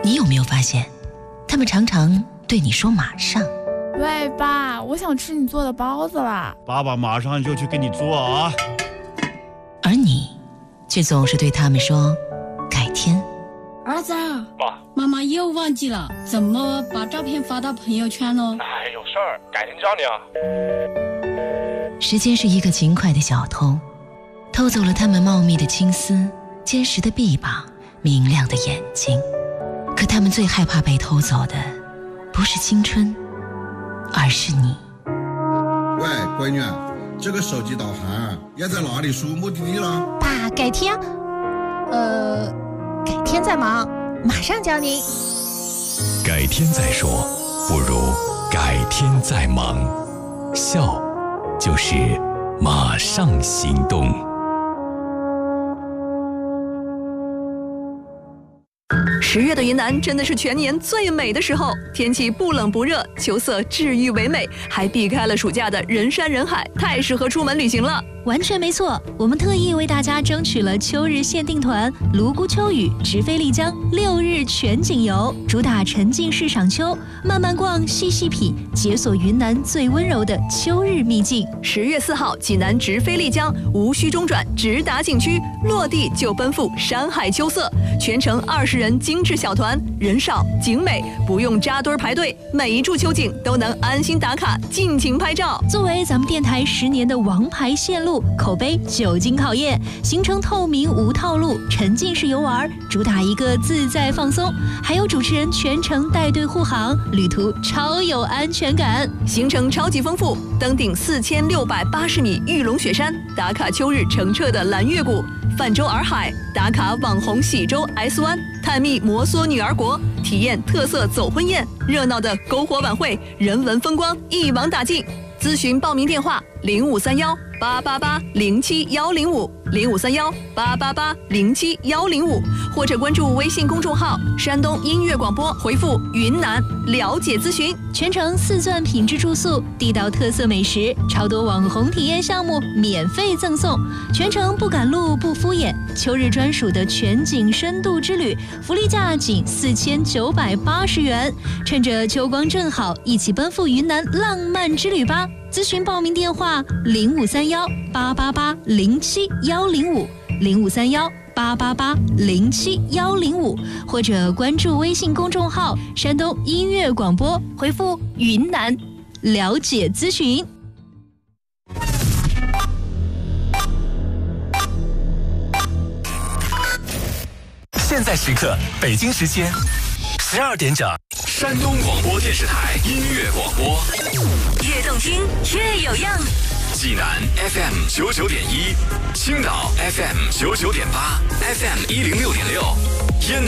你有没有发现，他们常常对你说马上。 喂，爸，我想吃你做的包子啦。 爸爸马上就去给你做啊。 而你却总是对他们说改天。 儿子， 爸， 妈妈又忘记了怎么把照片发到朋友圈了。 哎，有事儿，改天教你啊。 时间是一个勤快的小偷，偷走了他们茂密的青丝、坚实的臂膀、明亮的眼睛。可他们最害怕被偷走的不是青春，而是你。 喂，闺女，这个手机导航要在哪里输目的地了？ 爸，改天改天再忙，马上教你。 改天再说，不如改天再忙。笑就是马上行动。 10月的云南真的是全年最美的时候，天气不冷不热，秋色治愈唯美，还避开了暑假的人山人海，太适合出门旅行了。 完全没错，我们特意为大家争取了秋日限定团泸沽秋雨直飞丽江6日全景游，主打沉浸式赏秋，慢慢逛，细细品，解锁云南最温柔的秋日秘境。 10月4号，济南直飞丽江，无需中转，直达景区，落地就奔赴山海秋色，全程20人精致小团，人少景美，不用扎堆排队，每一处秋景都能安心打卡，尽情拍照。 作为咱们电台10年的王牌线路，口碑久经考验，行程透明无套路，沉浸式游玩，主打一个自在放松，还有主持人全程带队护航，旅途超有安全感。 行程超级丰富，登顶4680米玉龙雪山，打卡秋日澄澈的蓝月谷，泛舟洱海，打卡网红喜洲 S 湾，探秘摩梭女儿国，体验特色走婚宴，热闹的篝火晚会，人文风光一网打尽。咨询报名电话053188071055053188071055，或者关注微信公众号山东音乐广播，回复云南了解咨询。 全程4钻品质住宿，地道特色美食，超多网红体验项目免费赠送，全程不赶路不敷衍，秋日专属的全景深度之旅，福利价仅4980元。趁着秋光正好，一起奔赴云南浪漫之旅吧！咨询报名电话053188071055053188071055，或者关注微信公众号山东音乐广播，回复云南了解咨询。 现在时刻，北京时间12点整，山东广播电视台音乐广播， 越动听越有样。 济南 FM 99.1，青岛 FM 99.8，FM 106.6。